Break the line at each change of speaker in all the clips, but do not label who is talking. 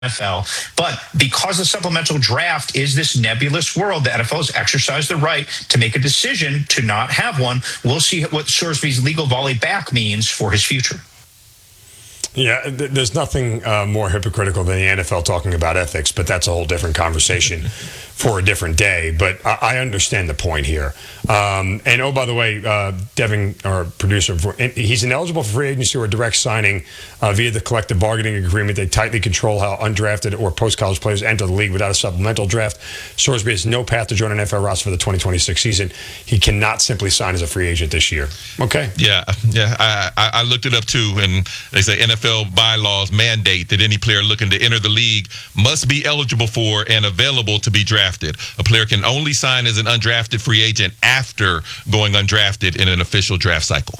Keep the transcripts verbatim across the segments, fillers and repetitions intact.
N F L. But because the supplemental draft is this nebulous world, the N F L has exercised the right to make a decision to not have one. We'll see what Sorsby's legal volley back means for his future.
Yeah, th- there's nothing uh, more hypocritical than the N F L talking about ethics, but that's a whole different conversation for a different day. But I, I understand the point here. Um, and oh, by the way, uh, Devin, our producer, he's ineligible for free agency or direct signing uh, via the collective bargaining agreement. They tightly control how undrafted or post-college players enter the league without a supplemental draft. Sorsby has no path to join an N F L roster for the twenty twenty-six season. He cannot simply sign as a free agent this year. Okay.
Yeah, yeah. I, I looked it up too, and they say N F L bylaws mandate that any player looking to enter the league must be eligible for and available to be drafted. A player can only sign as an undrafted free agent after going undrafted in an official draft cycle.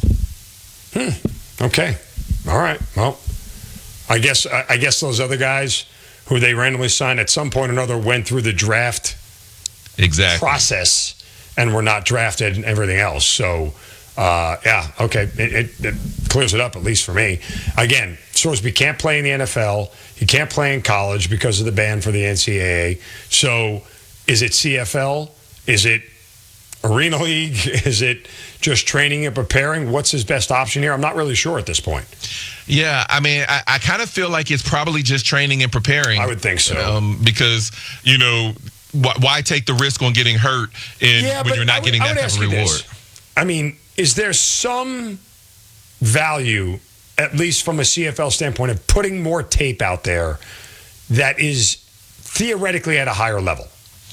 Hmm. Okay. All right. Well, I guess I guess those other guys who they randomly signed at some point or another went through the draft
exactly.
process and were not drafted and everything else. So, uh, yeah, okay. It, it, it clears it up, at least for me. Again, Sorsby can't play in the N F L. He can't play in college because of the ban for the N C double A. So is it C F L? Is it Arena League? Is it just training and preparing? What's his best option here? I'm not really sure at this point.
Yeah, I mean, I, I kind of feel like it's probably just training and preparing.
I would think so.
Um, because, you know, wh- why take the risk on getting hurt in,
yeah,
when you're not
would,
getting that type of reward?
This. I mean, is there some value, at least from a C F L standpoint, of putting more tape out there that is theoretically at a higher level?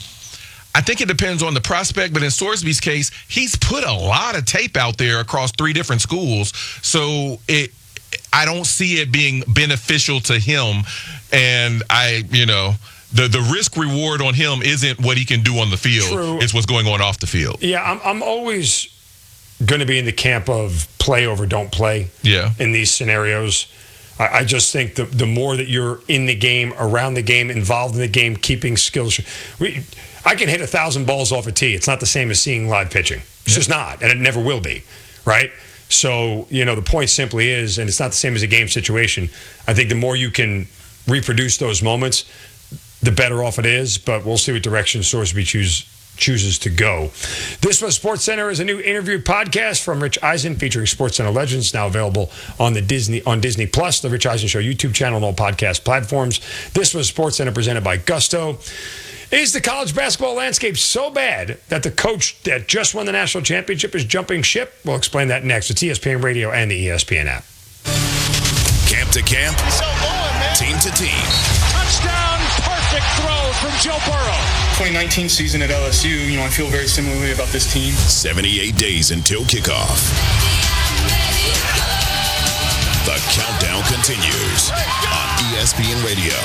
I think it depends on the prospect, but in Sorsby's case, he's put a lot of tape out there across three different schools. So it, I don't see it being beneficial to him. And I, you know, the, the risk reward on him isn't what he can do on the field.
True. It's
what's going on off the field.
Yeah, I'm, I'm always going to be in the camp of play over don't play.
Yeah.
In these scenarios. I, I just think the, the more that you're in the game, around the game, involved in the game, keeping skills. We, I can hit a thousand balls off a tee. It's not the same as seeing live pitching. It's yeah. just not, and it never will be, right? So, you know, the point simply is, and it's not the same as a game situation, I think the more you can reproduce those moments, the better off it is, but we'll see what direction Sorsby choose, chooses to go. This was SportsCenter is a new interview podcast from Rich Eisen featuring SportsCenter legends, now available on the Disney on Disney Plus, the Rich Eisen Show YouTube channel, and all podcast platforms. This was SportsCenter presented by Gusto. Is the college basketball landscape so bad that the coach that just won the national championship is jumping ship? We'll explain that next. It's E S P N Radio and the E S P N app.
Camp to camp, so going, team to team.
Touchdown, perfect throw from Joe Burrow.
twenty nineteen season at L S U, you know, I feel very similarly about this team.
seventy-eight days until kickoff. The countdown continues on E S P N Radio.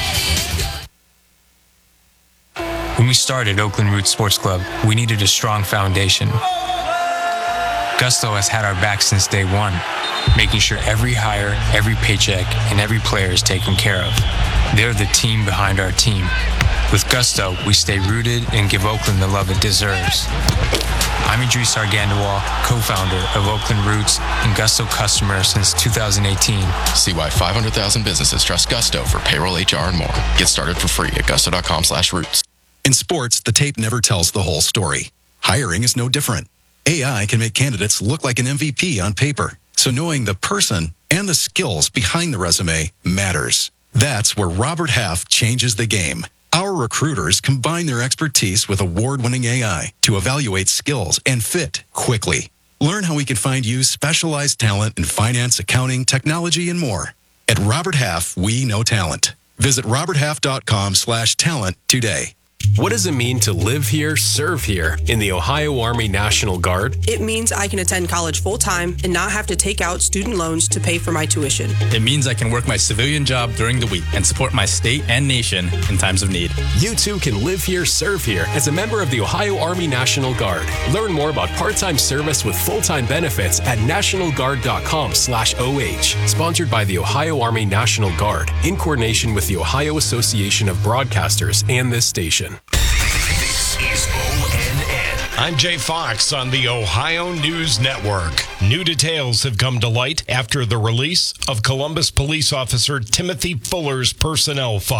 When we started Oakland Roots Sports Club, we needed a strong foundation. Gusto has had our back since day one, making sure every hire, every paycheck, and every player is taken care of. They're the team behind our team. With Gusto, we stay rooted and give Oakland the love it deserves. I'm Idris Argandawal, co-founder of Oakland Roots and Gusto customer since two thousand eighteen.
See why five hundred thousand businesses trust Gusto for payroll, H R, and more. Get started for free at gusto.com slash roots.
In sports, the tape never tells the whole story. Hiring is no different. A I can make candidates look like an M V P on paper. So knowing the person and the skills behind the resume matters. That's where Robert Half changes the game. Our recruiters combine their expertise with award-winning A I to evaluate skills and fit quickly. Learn how we can find you specialized talent in finance, accounting, technology, and more. At Robert Half, we know talent. Visit roberthalf.com slash talent today.
What does it mean to live here, serve here in the Ohio Army National Guard?
It means I can attend college full-time and not have to take out student loans to pay for my tuition.
It means I can work my civilian job during the week and support my state and nation in times of need.
You too can live here, serve here as a member of the Ohio Army National Guard. Learn more about part-time service with full-time benefits at nationalguard.com slash OH. Sponsored by the Ohio Army National Guard in coordination with the Ohio Association of Broadcasters and this station.
This is O N N.
I'm Jay Fox on the Ohio News Network. New details have come to light after the release of Columbus police officer Timothy Fuller's personnel file.